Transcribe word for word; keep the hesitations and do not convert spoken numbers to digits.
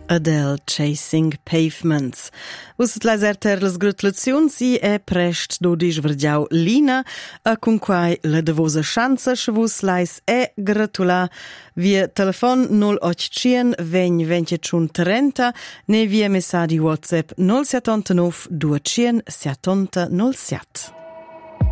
Adele Chasing Pavements. Us laser las gratulazions i è prest dodisch vergiau Lina, a con quai la davosa chanza vus lais è gratula via telefon null ottocento vegn ventitun trenta ne via messaggi WhatsApp null settantanove duecento settanta null sette.